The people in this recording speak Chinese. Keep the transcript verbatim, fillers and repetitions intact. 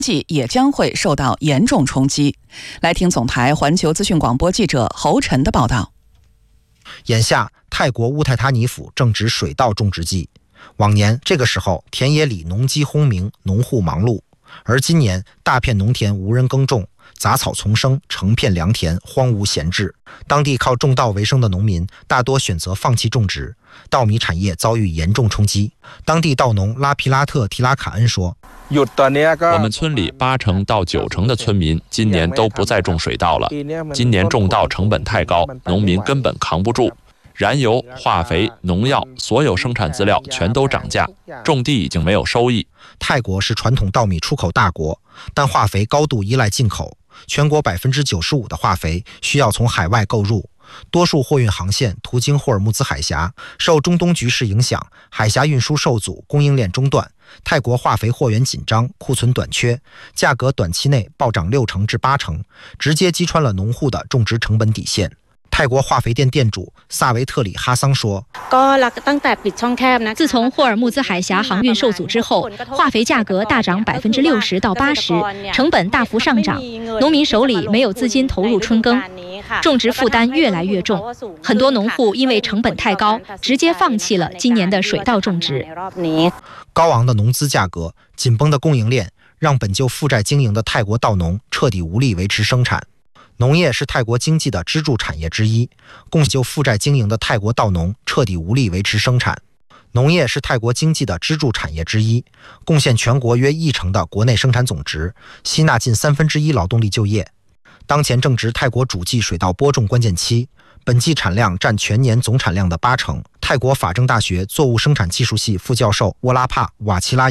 济也将会受到严重冲击。来听总台环球资讯广播记者侯晨的报道。 眼下，泰国乌泰他尼府正值水稻种植季，往年这个时候田野里农机轰鸣，农户忙碌，而今年大片农田无人耕种，杂草丛生，成片良田荒芜闲置。当地靠种稻为生的农民大多选择放弃种植，稻米产业遭遇严重冲击。当地稻农拉皮拉特提拉卡恩说， 我们村里八成到九成的村民今年都不再种水稻了。今年种稻成本太高，农民根本扛不住。燃油、化肥、农药，所有生产资料全都涨价，种地已经没有收益。 泰国是传统稻米出口大国，但化肥高度依赖进口，全国百分之九十五的化肥需要从海外购入。多数货运航线途经霍尔木兹海峡，受中东局势影响，海峡运输受阻，供应链中断。泰国化肥货源紧张，库存短缺，价格短期内暴涨六成至八成，直接击穿了农户的种植成本底线。泰国化肥店店主萨维特里哈桑说， 自从霍尔木兹海峡航运受阻之后，化肥价格大涨百分之六十到八十，成本大幅上涨，农民手里没有资金投入春耕，种植负担越来越重，很多农户因为成本太高，直接放弃了今年的水稻种植。 高昂的农资价格、紧绷的供应链，让本就负债经营的泰国稻农彻底无力维持生产。农业是泰国经济的支柱产业之一，贡献就负债经营的泰国稻农彻底无力维持生产。农业是泰国经济的支柱产业之一，贡献全国约一成的国内生产总值，吸纳近三分之一劳动力就业。当前正值泰国主季水稻播种关键期，本季产量占全年总产量的八成。泰国法政大学作物生产技术系副教授沃拉帕瓦奇拉